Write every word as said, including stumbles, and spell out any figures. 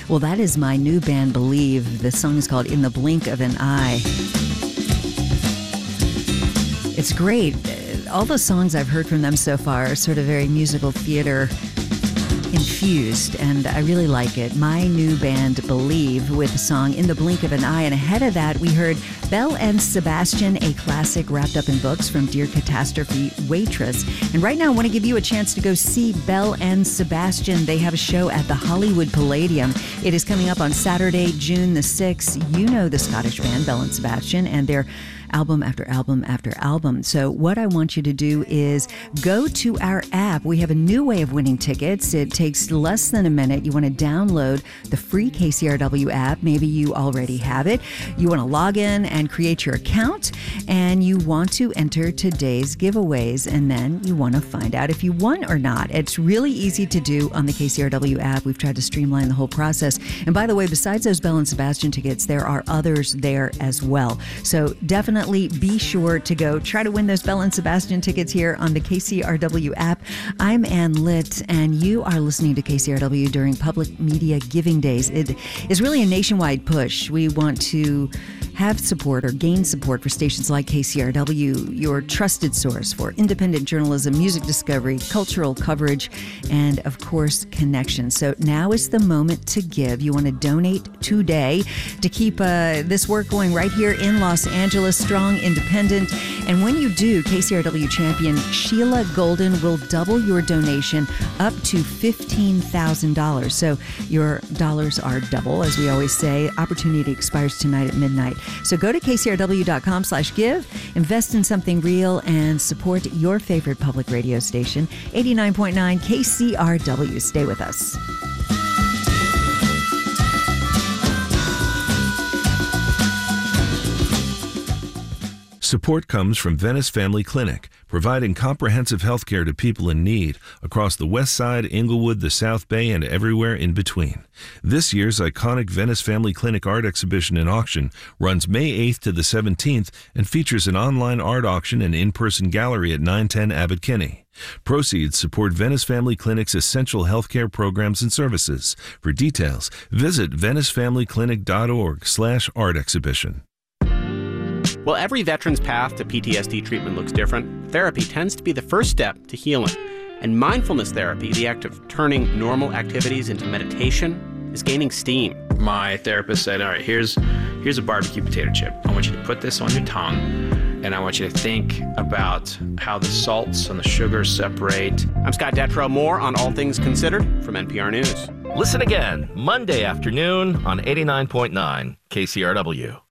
Well, that is my new band, Believe. The song is called In the Blink of an Eye. It's great. All the songs I've heard from them so far are sort of very musical theater infused, and I really like it. My new band, Believe, with the song In the Blink of an Eye. And ahead of that, we heard Belle and Sebastian, a classic wrapped up in books from Dear Catastrophe, Waitress. And right now, I want to give you a chance to go see Belle and Sebastian. They have a show at the Hollywood Palladium. It is coming up on Saturday, June the sixth. You know the Scottish band, Belle and Sebastian, and their album after album after album. So what I want you to do is go to our app. We have a new way of winning tickets. It takes less than a minute. You want to download the free K C R W app. Maybe you already have it. You want to log in and create your account, and you want to enter today's giveaways, and then you want to find out if you won or not. It's really easy to do on the K C R W app. We've tried to streamline the whole process. And by the way, besides those Belle and Sebastian tickets, there are others there as well. So definitely be sure to go try to win those Belle and Sebastian tickets here on the K C R W app. I'm Ann Litt, and you are listening to K C R W during Public Media Giving Days. It is really a nationwide push. We want to have support or gain support for stations like K C R W, your trusted source for independent journalism, music discovery, cultural coverage, and of course, connection. So now is the moment to give. You want to donate today to keep uh, this work going right here in Los Angeles, strong, independent. And when you do, K C R W champion Sheila Golden will double your donation up to fifteen thousand dollars. So your dollars are double, as we always say. Opportunity expires tonight at midnight. So go to K C R W dot com slash give, invest in something real, and support your favorite public radio station, eighty-nine point nine K C R W. Stay with us. Support comes from Venice Family Clinic, providing comprehensive health care to people in need across the West Side, Inglewood, the South Bay, and everywhere in between. This year's iconic Venice Family Clinic art exhibition and auction runs May eighth to the seventeenth and features an online art auction and in-person gallery at nine ten Abbot Kinney. Proceeds support Venice Family Clinic's essential healthcare programs and services. For details, visit venice family clinic dot org slash art exhibition. While every veteran's path to P T S D treatment looks different, therapy tends to be the first step to healing. And mindfulness therapy, the act of turning normal activities into meditation, is gaining steam. My therapist said, all right, here's, here's a barbecue potato chip. I want you to put this on your tongue, and I want you to think about how the salts and the sugars separate. I'm Scott Detrow. More on All Things Considered from N P R News. Listen again Monday afternoon on eighty-nine point nine K C R W.